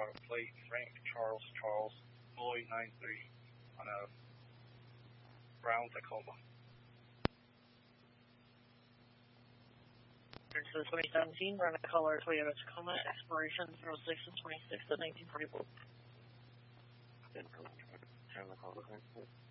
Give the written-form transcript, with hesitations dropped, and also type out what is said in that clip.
plate Frank Charles Floyd 93 on a brown Tacoma. It's the 2017 brown color Toyota Tacoma, expiration 06 and 26 of 1944. Turn the call to